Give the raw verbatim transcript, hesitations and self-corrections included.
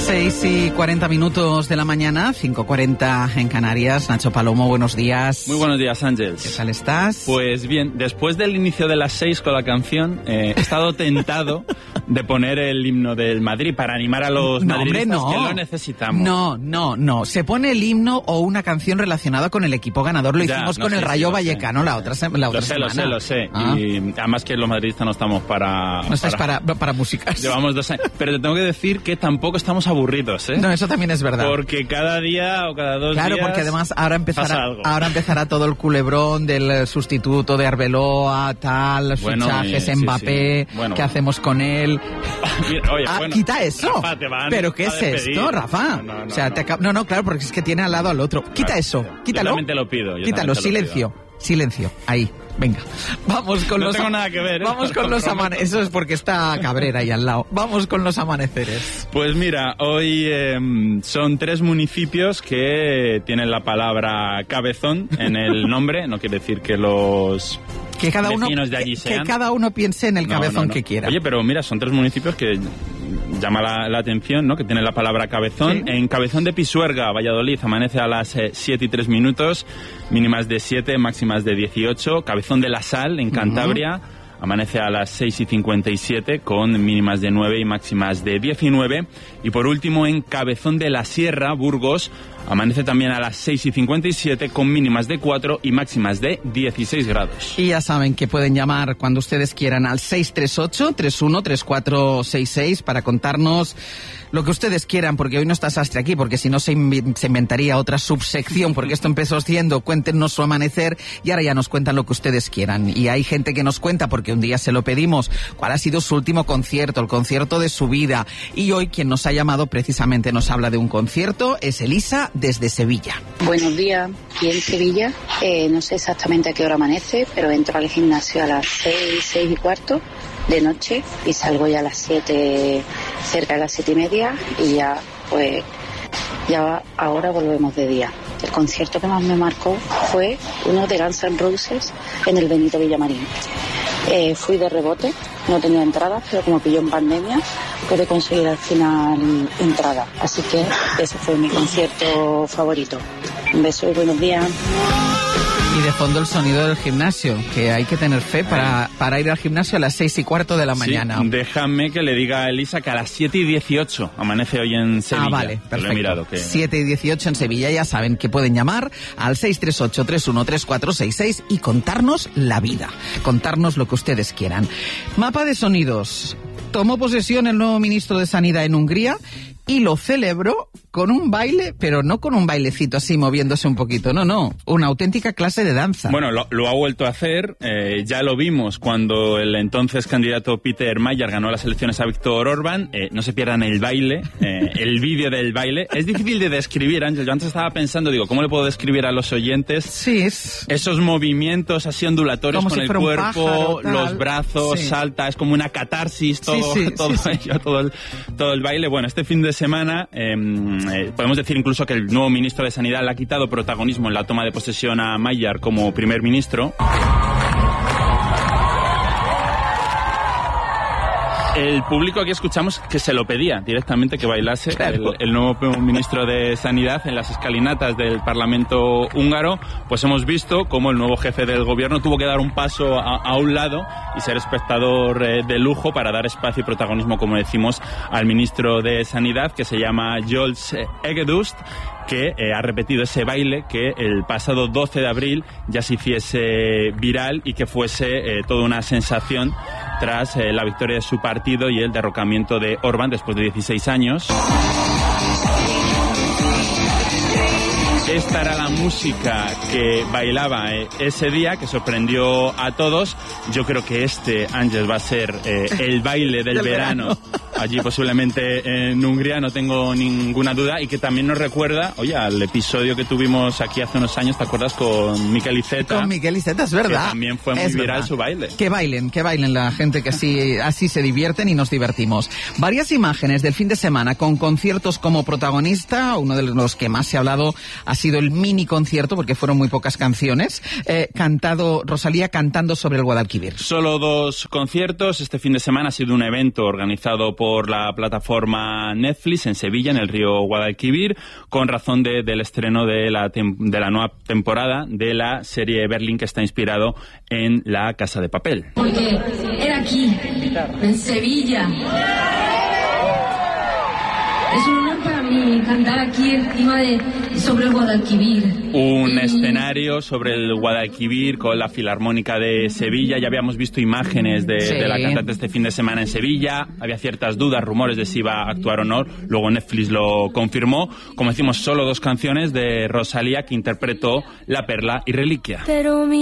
seis y cuarenta minutos de la mañana, cinco cuarenta en Canarias. Nacho Palomo, buenos días. Muy buenos días, Ángeles. ¿Qué tal estás? Pues bien, después del inicio de las seis con la canción, eh, he estado tentado de poner el himno del Madrid para animar a los no, madridistas hombre, no. que lo necesitamos. No, no, no. Se pone el himno o una canción relacionada con el equipo ganador. Lo Ya, hicimos no con sé, el Rayo sí, Vallecano sé. la otra, se- la Lo otra sé, semana. lo sé, lo sé. Ah. Y además que los madridistas no estamos para... No estáis para, para músicas. Llevamos dos años. Pero te tengo que decir que tampoco estamos aburridos, ¿eh? No, eso también es verdad. Porque cada día o cada dos Claro, días... porque además ahora pasa empezará, algo. ahora empezará todo el culebrón del eh, sustituto de Arbeloa, tal, Bueno, fichajes, eh, sí, Mbappé, sí. Bueno, ¿qué bueno. hacemos con él? Mira, oye, Ah, bueno, quita eso. Rafa, te van ¿Pero qué a es despedir. esto, Rafa? No, no, no, o sea, no. te acab- no, no, claro, porque es que tiene al lado al otro. Quita Claro. eso, Yo quítalo. también te lo pido. yo Quítalo, también te lo silencio, silencio. Ahí, venga. Vamos con No los tengo nada que ver, ¿eh? Vamos con Lo los prometo. amaneceres. Eso es porque está Cabrera ahí al lado. Vamos con los amaneceres. Pues mira, hoy eh, son tres municipios que tienen la palabra cabezón en el nombre. No quiere decir que los Que cada uno vecinos de allí que, sean. que cada uno piense en el No, cabezón no, no. que quiera. Oye, pero mira, son tres municipios que llama la, la atención, ¿no? Que tienen la palabra cabezón. Sí. En Cabezón de Pisuerga, Valladolid, amanece a las eh, siete y tres minutos, mínimas de siete, máximas de dieciocho. Cabezón de la Sal, en Cantabria, amanece a las seis y cincuenta y siete, con mínimas de nueve y máximas de diecinueve. Y por último, en Cabezón de la Sierra, Burgos, amanece también a las seis y cincuenta y siete, con mínimas de cuatro y máximas de dieciséis grados. Y ya saben que pueden llamar cuando ustedes quieran al seis tres ocho, tres uno tres cuatro seis seis para contarnos lo que ustedes quieran, porque hoy no está Sastre aquí, porque si no se, invi- se inventaría otra subsección, porque esto empezó siendo cuéntenos su amanecer y ahora ya nos cuentan lo que ustedes quieran. Y hay gente que nos cuenta, porque un día se lo pedimos, cuál ha sido su último concierto, el concierto de su vida. Y hoy quien nos ha llamado precisamente nos habla de un concierto, es Elisa desde Sevilla. Buenos días, aquí en Sevilla. Eh, no sé exactamente a qué hora amanece, pero entro al gimnasio a las seis, seis y cuarto de noche y salgo ya a las siete, cerca de las siete y media, y ya pues ya ahora volvemos de día. El concierto que más me marcó fue uno de Guns N' Roses en el Benito Villamarín. Eh, fui de rebote, no tenía entradas, pero como pilló en pandemia, pude conseguir al final entrada. Así que ese fue mi concierto favorito. Un beso y buenos días. Y de fondo el sonido del gimnasio, que hay que tener fe para, para ir al gimnasio a las seis y cuarto de la mañana. Sí, déjame que le diga a Elisa que a las siete y dieciocho amanece hoy en Sevilla. Ah, vale, Lo he perfecto. mirado, que... siete y dieciocho en Sevilla, ya saben que pueden llamar al seis tres ocho, tres uno tres cuatro seis seis y contarnos la vida, contarnos lo que ustedes quieran. Mapa de sonidos. Tomó posesión el nuevo ministro de Sanidad en Hungría y lo celebró con un baile, pero no con un bailecito así moviéndose un poquito, no, no, una auténtica clase de danza. Bueno, lo, lo ha vuelto a hacer, eh, ya lo vimos cuando el entonces candidato Peter Mayer ganó las elecciones a Víctor Orbán. Eh, no se pierdan el baile, eh, el vídeo del baile. Es difícil de describir, Ángel. Yo antes estaba pensando, digo, ¿cómo le puedo describir a los oyentes? Sí, es... Esos movimientos así ondulatorios Como con si el fuera un cuerpo, pájaro, tal. los brazos, Sí. salta, es como una catarsis todo, Sí, sí, todo, sí, sí. ello, todo, el, todo el baile. Bueno, este fin de semana eh, eh, podemos decir incluso que el nuevo ministro de Sanidad le ha quitado protagonismo en la toma de posesión a Mayer como primer ministro. El público aquí escuchamos que se lo pedía directamente que bailase Claro. el, el nuevo ministro de Sanidad en las escalinatas del Parlamento húngaro. Pues hemos visto cómo el nuevo jefe del gobierno tuvo que dar un paso a, a un lado y ser espectador eh, de lujo para dar espacio y protagonismo, como decimos, al ministro de Sanidad, que se llama Jols Egedust, que eh, ha repetido ese baile que el pasado doce de abril ya se hiciese viral y que fuese eh, toda una sensación tras eh, la victoria de su partido y el derrocamiento de Orbán después de dieciséis años. Esta era la música que bailaba eh, ese día, que sorprendió a todos. Yo creo que este, Ángel, va a ser eh, el baile del, Del verano. verano. Allí posiblemente en Hungría, no tengo ninguna duda, y que también nos recuerda, oye, al episodio que tuvimos aquí hace unos años, ¿te acuerdas? Con Miquel Iceta. Con Miquel Iceta, es verdad. Que también fue muy Es viral verdad. su baile. Que bailen, que bailen la gente, que así, así se divierten y nos divertimos. Varias imágenes del fin de semana con conciertos como protagonista. Uno de los que más se ha hablado ha sido el mini concierto, porque fueron muy pocas canciones, eh, cantado, Rosalía cantando sobre el Guadalquivir. Solo dos conciertos. Este fin de semana ha sido un evento organizado por por la plataforma Netflix en Sevilla, en el río Guadalquivir, con razón de, del estreno de la, de la nueva temporada de la serie Berlín, que está inspirado en La Casa de Papel. Porque era aquí, en Sevilla. Es un honor para mí cantar aquí encima de sobre el Guadalquivir. Un y... escenario sobre el Guadalquivir con la Filarmónica de Sevilla. Ya habíamos visto imágenes de, sí. de la cantante este fin de semana en Sevilla. Había ciertas dudas, rumores de si iba a actuar o no. Luego Netflix lo confirmó. Como decimos, solo dos canciones de Rosalía, que interpretó La Perla y Reliquia. Pero mi